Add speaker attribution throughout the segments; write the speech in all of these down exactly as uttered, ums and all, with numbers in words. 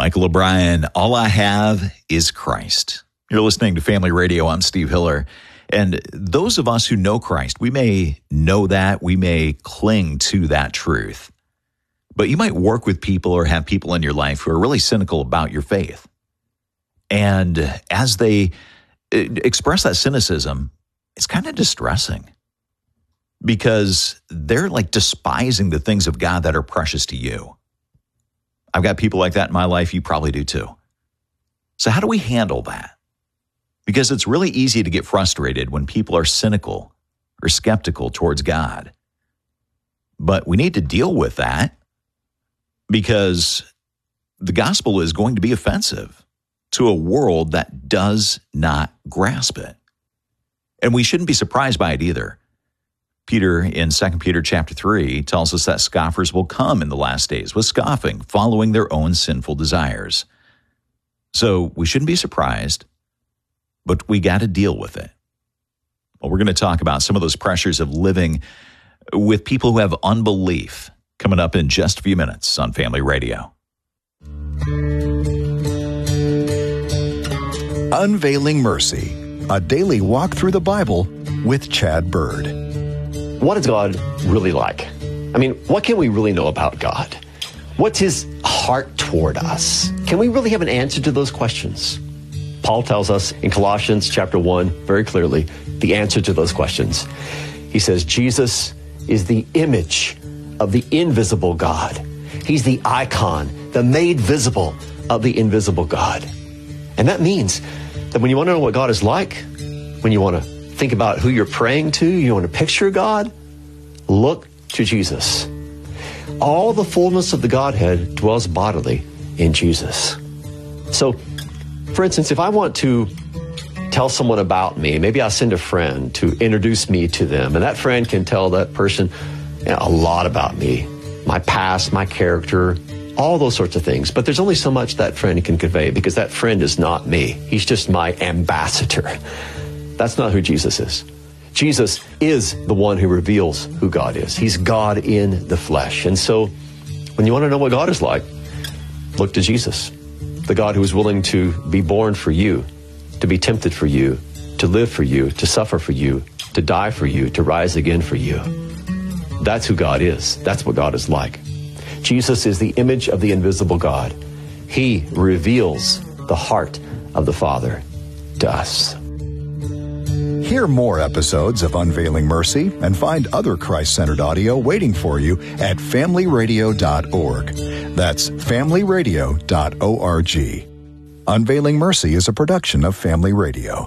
Speaker 1: Michael O'Brien, All I Have is Christ. You're listening to Family Radio. I'm Steve Hiller. And those of us who know Christ, we may know that, we may cling to that truth. But you might work with people or have people in your life who are really cynical about your faith. And as they express that cynicism, it's kind of distressing because they're like despising the things of God that are precious to you. I've got people like that in my life. You probably do too. So how do we handle that? Because it's really easy to get frustrated when people are cynical or skeptical towards God. But we need to deal with that because the gospel is going to be offensive to a world that does not grasp it. And we shouldn't be surprised by it either. Peter in Second Peter chapter three tells us that scoffers will come in the last days with scoffing, following their own sinful desires. So we shouldn't be surprised, but we got to deal with it. Well, we're going to talk about some of those pressures of living with people who have unbelief coming up in just a few minutes on Family Radio.
Speaker 2: Unveiling Mercy, a daily walk through the Bible with Chad Bird.
Speaker 3: What is God really like? I mean, what can we really know about God? What's his heart toward us? Can we really have an answer to those questions? Paul tells us in Colossians chapter one very clearly the answer to those questions. He says, Jesus is the image of the invisible God. He's the icon, the made visible of the invisible God. And that means that when you want to know what God is like, when you want to think about who you're praying to, you want to picture God, look to Jesus. All the fullness of the Godhead dwells bodily in Jesus. So, for instance, if I want to tell someone about me, maybe I send a friend to introduce me to them, and that friend can tell that person you know, a lot about me, my past, my character, all those sorts of things. But there's only so much that friend can convey because that friend is not me. He's just my ambassador. That's not who Jesus is. Jesus is the one who reveals who God is. He's God in the flesh. And so when you want to know what God is like, look to Jesus, the God who is willing to be born for you, to be tempted for you, to live for you, to suffer for you, to die for you, to rise again for you. That's who God is. That's what God is like. Jesus is the image of the invisible God. He reveals the heart of the Father to us.
Speaker 2: Hear more episodes of Unveiling Mercy and find other Christ-centered audio waiting for you at family radio dot org. That's family radio dot org. Unveiling Mercy is a production of Family Radio.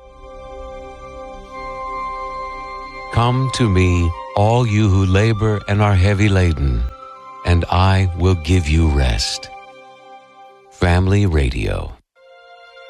Speaker 4: Come to me, all you who labor and are heavy laden, and I will give you rest. Family Radio.